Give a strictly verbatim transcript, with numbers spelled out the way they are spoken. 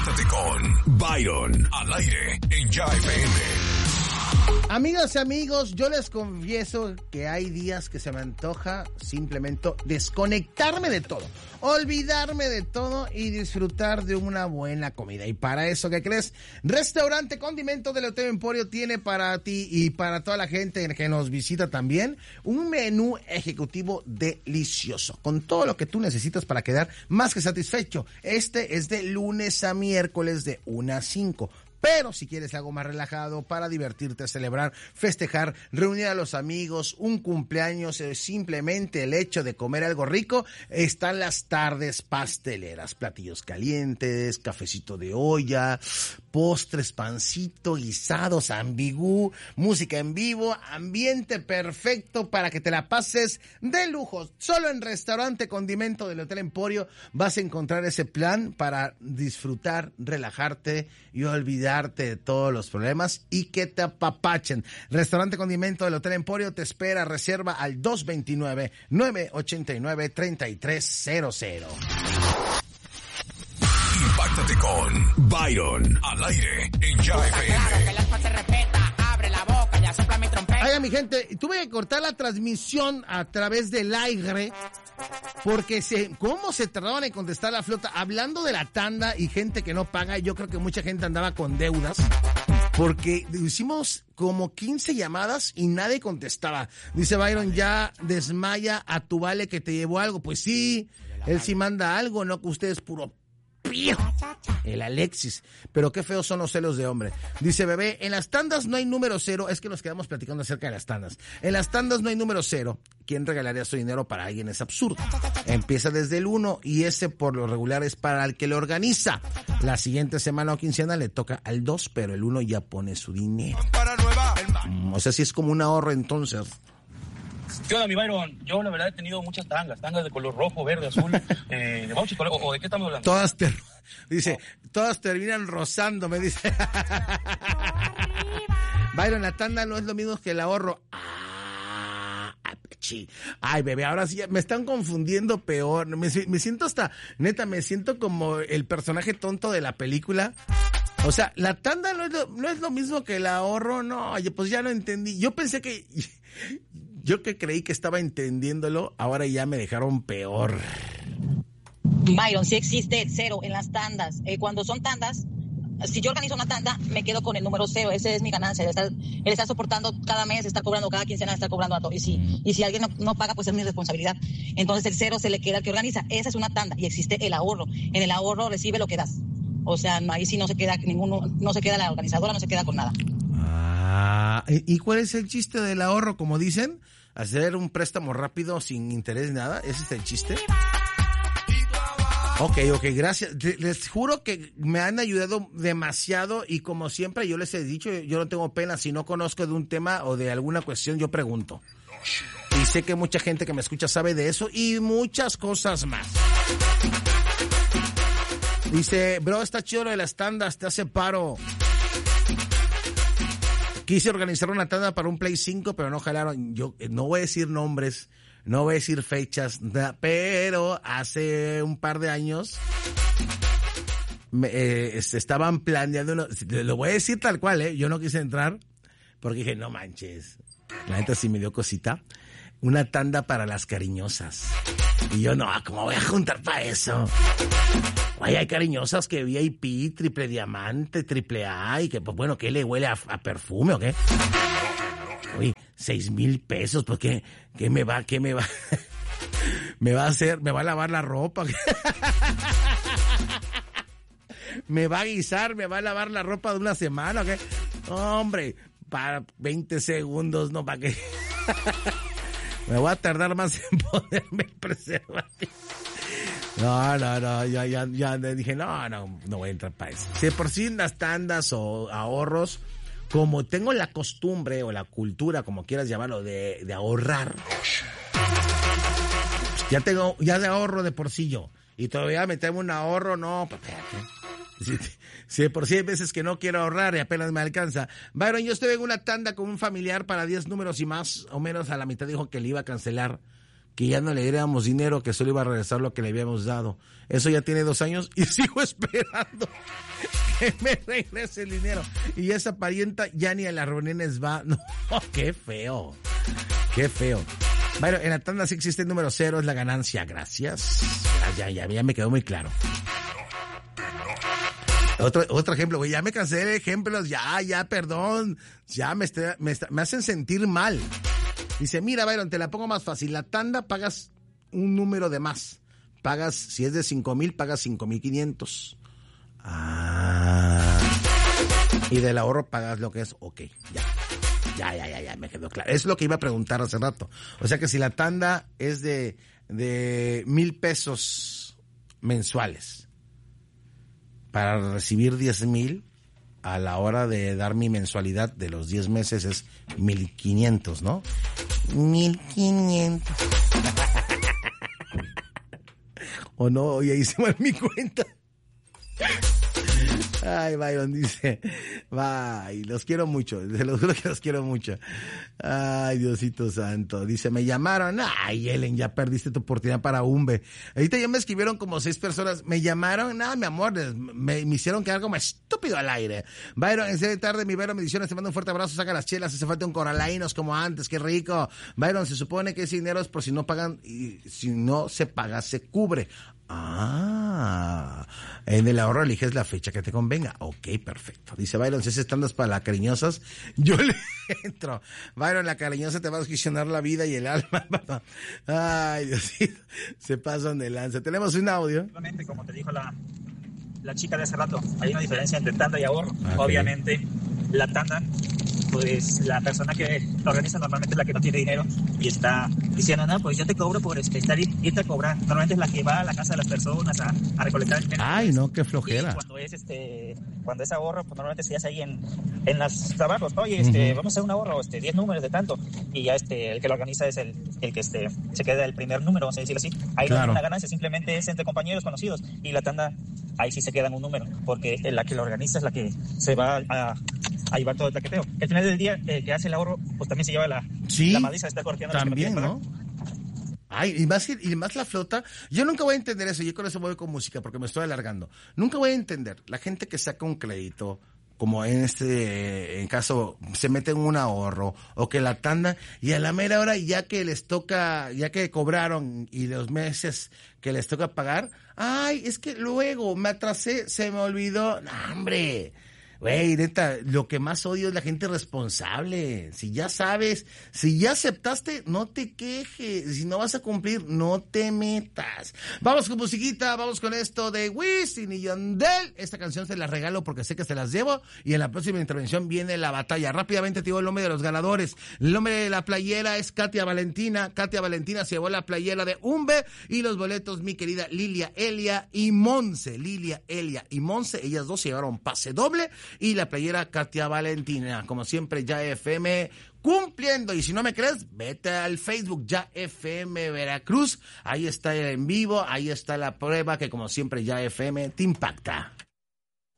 Impáctate con Byron al aire en Ya F M. Amigas y amigos, yo les confieso que hay días que se me antoja simplemente desconectarme de todo, olvidarme de todo y disfrutar de una buena comida. Y para eso, ¿qué crees? Restaurante Condimento del Hotel Emporio tiene para ti y para toda la gente que nos visita también un menú ejecutivo delicioso, con todo lo que tú necesitas para quedar más que satisfecho. Este es de lunes a miércoles de una a cinco. Pero si quieres algo más relajado para divertirte, celebrar, festejar, reunir a los amigos, un cumpleaños, eh, simplemente el hecho de comer algo rico, están las tardes pasteleras, platillos calientes, cafecito de olla, postres, pancito, guisados, ambigú, música en vivo, ambiente perfecto para que te la pases de lujo. Solo en Restaurante Condimento del Hotel Emporio vas a encontrar ese plan para disfrutar, relajarte y olvidar de todos los problemas y que te apapachen. Restaurante Condimento del Hotel Emporio te espera. Reserva al dos dos nueve, nueve ocho nueve, tres tres cero cero. Impáctate con Byron al aire en Ya F M. Oiga, mi gente, tuve que cortar la transmisión a través del aire porque se, cómo se tardaban en contestar la flota, hablando de la tanda y gente que no paga. Yo creo que mucha gente andaba con deudas porque hicimos como quince llamadas y nadie contestaba. Dice Byron, ya desmaya a tu vale que te llevó algo. Pues sí, él sí manda algo, no que usted es puro pío. El Alexis, pero qué feos son los celos de hombre. Dice bebé, en las tandas no hay número cero. Es que nos quedamos platicando acerca de las tandas. En las tandas no hay número cero. ¿Quién regalaría su dinero para alguien? Es absurdo. Empieza desde el uno y ese por lo regular es para el que lo organiza. La siguiente semana o quincena le toca al dos, pero el uno ya pone su dinero. Mm, o sea, sí es como un ahorro entonces. ¿Qué onda, mi Byron? Yo, la verdad, he tenido muchas tangas, tangas de color rojo, verde, azul, eh, de vouchers, o, o de qué estamos hablando. Todas te, dice, oh. todas terminan rozando, me dice. Byron, la tanda no es lo mismo que el ahorro. Ah, ay, bebé, ahora sí, me están confundiendo peor. Me, me siento hasta, neta, me siento como el personaje tonto de la película. O sea, la tanda no es lo, no es lo mismo que el ahorro, no, pues ya no entendí. Yo pensé que... Yo que creí que estaba entendiéndolo, ahora ya me dejaron peor. Byron, sí existe el cero en las tandas. Eh, cuando son tandas, si yo organizo una tanda, me quedo con el número cero. Esa es mi ganancia. Él está, él está soportando cada mes, está cobrando cada quincena, está cobrando a todo. Y si, mm. y si alguien no, no paga, pues es mi responsabilidad. Entonces el cero se le queda al que organiza. Esa es una tanda y existe el ahorro. En el ahorro recibe lo que das. O sea, ahí sí no se queda ninguno, no se queda la organizadora, no se queda con nada. Ah, ¿y cuál es el chiste del ahorro? Como dicen, hacer un préstamo rápido sin interés ni nada. ¿Ese es el chiste? Ok, ok, gracias. Les juro que me han ayudado demasiado y como siempre yo les he dicho, yo no tengo pena. Si no conozco de un tema o de alguna cuestión, yo pregunto. Y sé que mucha gente que me escucha sabe de eso y muchas cosas más. Dice, bro, está chido lo de las tandas, te hace paro. Quise organizar una tanda para un Play cinco, pero no jalaron. Yo no voy a decir nombres, no voy a decir fechas, pero hace un par de años me, eh, estaban planeando, uno, lo voy a decir tal cual, eh, yo no quise entrar porque dije, no manches, la neta sí me dio cosita, una tanda para las cariñosas. Y yo, no, ¿cómo voy a juntar para eso? Ay, hay cariñosas que V I P, triple diamante, triple A, y que, pues bueno, ¿qué le huele a, a perfume o qué? Uy, seis mil pesos, pues ¿qué, qué me va, qué me va? ¿Me va a hacer, me va a lavar la ropa? ¿Me va a guisar, me va a lavar la ropa de una semana o qué? Hombre, para veinte segundos, no, ¿para qué? Me voy a tardar más en ponerme el preservativo. No, no, no, ya, ya, ya dije, no, no, no voy a entrar para eso. Si por sí las tandas o ahorros, como tengo la costumbre o la cultura, como quieras llamarlo, de, de ahorrar, ya tengo, ya de ahorro de por sí yo, y todavía me tengo un ahorro, no, pues espérate. Si, si por sí hay veces que no quiero ahorrar y apenas me alcanza. Byron, yo estoy en una tanda con un familiar para diez números y más o menos a la mitad dijo que le iba a cancelar, que ya no le diéramos dinero, que solo iba a regresar lo que le habíamos dado. Eso ya tiene dos años y sigo esperando. que me regrese el dinero. Y esa parienta ya ni a las reuniones va. No, qué feo. Qué feo. Bueno, en la tanda sí existe el número cero, es la ganancia. Gracias. Ya, ya, ya me quedó muy claro. Otro, otro ejemplo, güey, ya me cansé de ejemplos, ya, ya, perdón. Ya me, está, me, está, me hacen sentir mal. Dice, mira, Byron, te la pongo más fácil. La tanda pagas un número de más. Pagas, si es de cinco mil, pagas cinco mil quinientos. Ah. Y del ahorro pagas lo que es, ok, ya. Ya, ya, ya, ya, me quedó claro. Es lo que iba a preguntar hace rato. O sea que si la tanda es de, de mil pesos mensuales para recibir diez mil, a la hora de dar mi mensualidad de los diez meses es mil quinientos, ¿no? Mil quinientos. O no, hoy hice mal mi cuenta. Ay, Byron dice, bye, los quiero mucho, se los juro que los quiero mucho. Ay, Diosito santo, dice, me llamaron, ay, Ellen, ya perdiste tu oportunidad para Umbe. Ahorita ya me escribieron como seis personas, me llamaron, nada, mi amor, me, me hicieron quedar como estúpido al aire. Byron, en serio tarde, mi Byron Mediciones, te mando un fuerte abrazo, saca las chelas, hace falta un coralainos como antes, qué rico. Byron, se supone que ese dinero es por si no pagan, y si no se paga, se cubre. Ah, en el ahorro eliges la fecha que te convenga. Ok, perfecto. Dice Byron, si ese stand es para las cariñosas, yo le entro. Byron, la cariñosa te va a gestionar la vida y el alma. Ay, Diosito, se pasan de lanza. Tenemos un audio. Como te dijo la, la chica de hace rato, hay una diferencia entre tanda y ahorro. Okay. Obviamente, la tanda, pues la persona que lo organiza normalmente es la que no tiene dinero y está diciendo, no, pues yo te cobro por este, estar irte a cobrar. Normalmente es la que va a la casa de las personas a, a recolectar el dinero. Ay, no, qué flojera. Y cuando es este, cuando es ahorro, pues normalmente se hace ahí en, en los trabajos. Oye, este, uh-huh. vamos a hacer un ahorro, este, diez números de tanto. Y ya este, el que lo organiza es el, el que este, se queda el primer número, vamos a decirlo así. Ahí claro. No hay una ganancia, simplemente es entre compañeros conocidos. Y la tanda, ahí sí se queda en un número, porque la que lo organiza es la que se va a, a llevar todo el taqueteo. Al final del día, el que hace el ahorro, pues también se lleva la, sí, la madriza de estar corteando. También, ¿no? Ay, y más, y más la flota. Yo nunca voy a entender eso. Yo con eso voy con música porque me estoy alargando. Nunca voy a entender la gente que saca un crédito, como en este en caso se mete en un ahorro o que la tanda y a la mera hora ya que les toca, ya que cobraron y los meses que les toca pagar, ay, es que luego me atrasé, se me olvidó. No, hombre. Güey, neta, lo que más odio es la gente responsable. Si ya sabes, si ya aceptaste, no te quejes. Si no vas a cumplir, no te metas. Vamos con musiquita, vamos con esto de Wisin y Yandel. Esta canción se la regalo porque sé que se las debo. Y en la próxima intervención viene la batalla. Rápidamente te digo el nombre de los ganadores. El nombre de la playera es Katia Valentina. Katia Valentina se llevó la playera de Umbe. Y los boletos, mi querida Lilia, Elia y Monse. Lilia, Elia y Monse. Ellas dos se llevaron pase doble. Y la playera Katia Valentina, como siempre, Ya F M cumpliendo. Y si no me crees, vete al Facebook Ya F M Veracruz. Ahí está en vivo, ahí está la prueba que como siempre Ya F M te impacta.